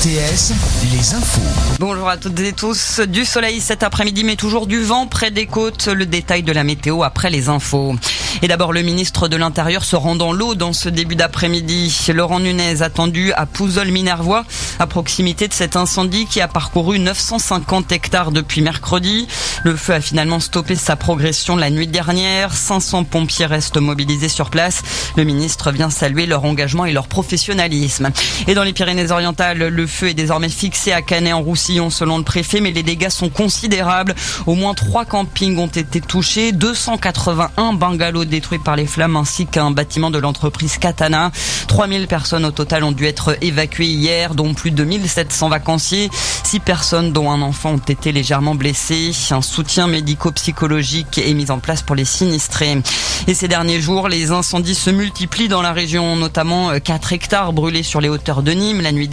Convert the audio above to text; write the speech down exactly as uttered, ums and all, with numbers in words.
R T S, les infos. Bonjour à toutes et tous. Du soleil cet après-midi, mais toujours du vent près des côtes. Le détail de la météo après les infos. Et d'abord, le ministre de l'Intérieur se rend dans l'eau dans ce début d'après-midi. Laurent Nunez attendu à Pouzols-Minervois, à proximité de cet incendie qui a parcouru neuf cent cinquante hectares depuis mercredi. Le feu a finalement stoppé sa progression la nuit dernière. cinq cents pompiers restent mobilisés sur place. Le ministre vient saluer leur engagement et leur professionnalisme. Et dans les Pyrénées-Orientales, le feu est désormais fixé à Canet-en-Roussillon selon le préfet, mais les dégâts sont considérables. Au moins trois campings ont été touchés, deux cent quatre-vingt-un bungalows détruits par les flammes ainsi qu'un bâtiment de l'entreprise Katana. trois mille personnes au total ont dû être évacuées hier, dont plus de mille sept cents vacanciers. six personnes, dont un enfant, ont été légèrement blessées. Un soutien médico-psychologique est mis en place pour les sinistrés. Et ces derniers jours, les incendies se multiplient dans la région, notamment quatre hectares brûlés sur les hauteurs de Nîmes la nuit